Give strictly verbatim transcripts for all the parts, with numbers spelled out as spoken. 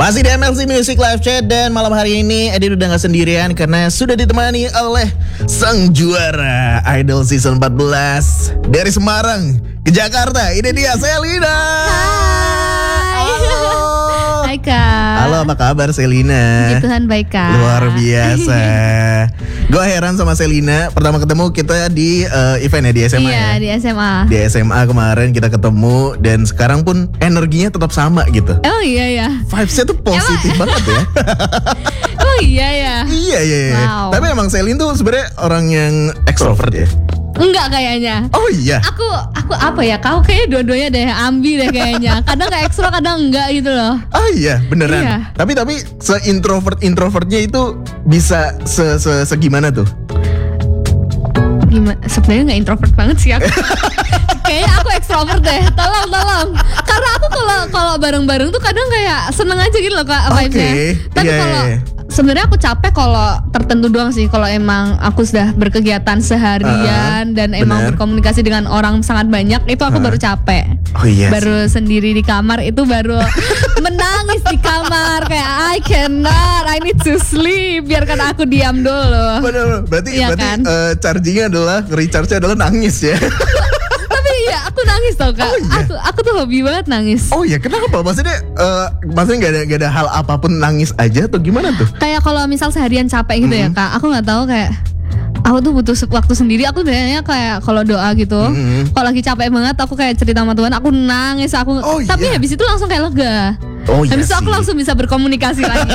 Masih di M L C Music Live Chat dan malam hari ini Edi udah gak sendirian karena sudah ditemani oleh sang juara Idol Season empat belas dari Semarang ke Jakarta. Ini dia Selina. Hai. Halo. Hai Kak. Halo, apa kabar Selina? Puji Tuhan baik Kak. Luar biasa. Gue heran sama Selina. Pertama ketemu kita di uh, event ya di S M A. Iya ya? di S M A. Di S M A kemarin kita ketemu dan sekarang pun energinya tetap sama gitu. Oh iya ya. Vibes-nya tuh positif Emang? banget ya. Oh iya ya. Iya iya. iya. Wow. Tapi emang Selin tuh sebenarnya orang yang ekstrovert ya. Enggak kayaknya. Oh iya. Aku aku apa ya? Kau kayaknya dua-duanya deh, ambi deh kayaknya. Kadang kayak ekstro, kadang enggak gitu loh. Oh iya, beneran. Iya. Tapi tapi se introvert introvertnya itu bisa se se segimana tuh? Gimana? Sebenarnya nggak introvert banget sih aku. Kayaknya aku ekstrovert deh. Tolong tolong. Karena aku kalau kalau bareng-bareng tuh kadang kayak seneng aja gitu loh Kak vibes-nya. Oke. Tapi Iya, kalau iya. sebenarnya aku capek kalau tertentu doang sih. Kalau emang aku sudah berkegiatan seharian Uh-uh, dan emang bener. berkomunikasi dengan orang sangat banyak, itu aku Uh-uh. baru capek. Oh iya. Baru sendiri di kamar itu baru menangis di kamar kayak I cannot, I need to sleep. Biarkan aku diam dulu. Bener, berarti Iya berarti kan? eh, chargingnya adalah recharge-nya adalah nangis ya. Tapi iya aku nangis tau Kak. Oh, iya? Aku aku tuh hobi banget nangis. Oh iya, kenapa? Maksudnya eh, maksudnya nggak ada nggak ada hal apapun nangis aja atau gimana tuh? Kayak kalau misal seharian capek gitu ya Mhm. Kak, aku nggak tahu kayak aku tuh butuh se- waktu sendiri. Aku biasanya kayak kalau doa gitu, Mhm. kalau lagi capek banget aku kayak cerita sama Tuhan, aku nangis aku. Oh, Tapi iya. habis itu langsung kayak lega. Oh iya Habis itu aku sih. langsung bisa berkomunikasi lagi.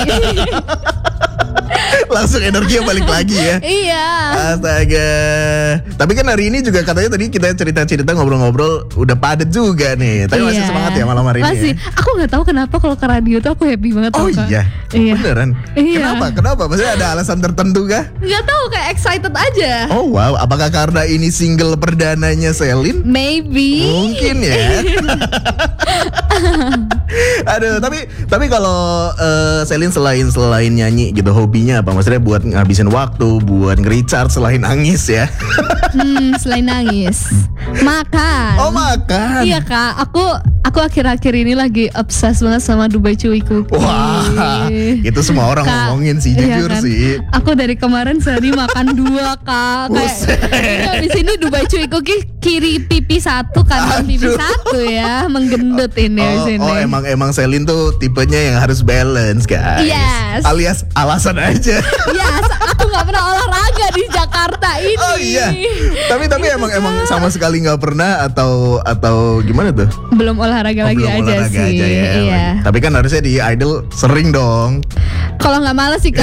Langsung energinya balik lagi ya. Iya. Astaga. Tapi kan hari ini juga katanya tadi kita cerita-cerita ngobrol-ngobrol udah padat juga nih. Tapi masih Iya. semangat ya malam hari ini. Masih. ya? Aku nggak tahu kenapa kalau ke radio tuh aku happy banget. Oh tau, Kak. iya. Iya. Beneran. Iya. Kenapa? Kenapa? Maksudnya ada alasan tertentu kah? Nggak tahu kayak excited aja. Oh wow, apakah karena ini single perdananya Selin? Maybe. Mungkin ya. Aduh, tapi tapi kalau eh, Selin selain selain nyanyi gitu, hobinya apa? Maksudnya buat ngabisin waktu, buat nge-recharge selain nangis ya? Hmm, selain nangis, makan. Oh makan. Iya Kak, aku aku akhir-akhir ini lagi obses banget sama Dubai Chewy Cookie. Wah, itu semua orang Kak, ngomongin sih, iya jujur kan? sih. Aku dari kemarin sehari makan dua Kak. Buset. Kayak di sini Dubai Chewy Cookie kiri pipi satu, kanan pipi Aduh. satu ya, menggendut ini di Oh, sini. oh emang emang Selin tuh tipenya yang harus balance guys. Yes. Alias alasan aja. Yes, aku nggak pernah olahraga di Jakarta ini. Oh iya. Tapi tapi emang emang sama sekali nggak pernah atau atau gimana tuh? Belum olahraga Oh, lagi belum aja olahraga sih. aja ya. Iya. Tapi kan harusnya di Idol sering dong. Kalau nggak males sih Kak.